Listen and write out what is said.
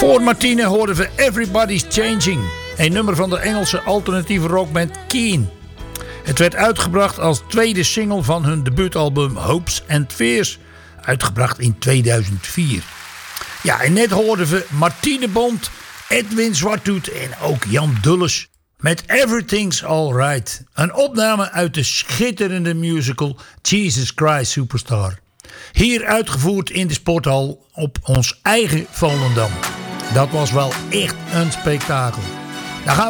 Voor Martine hoorden we Everybody's Changing, een nummer van de Engelse alternatieve rockband Keane. Het werd uitgebracht als tweede single van hun debuutalbum Hopes and Fears, uitgebracht in 2004. Ja, en net hoorden we Martine Bond, Edwin Zwarthoet en ook Jan Dulles met Everything's Alright. Een opname uit de schitterende musical Jesus Christ Superstar. Hier uitgevoerd in de sporthal op ons eigen Volendam. Dat was wel echt een spektakel. Dan gaan we